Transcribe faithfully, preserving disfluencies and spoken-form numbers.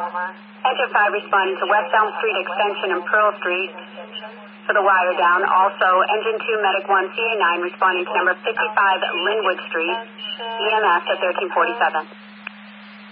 Engine five responding to West Elm Street Extension and Pearl Street for the wire down. Also, Engine two Medic one C A nine responding to number fifty-five Linwood Street, E M S at thirteen forty-seven.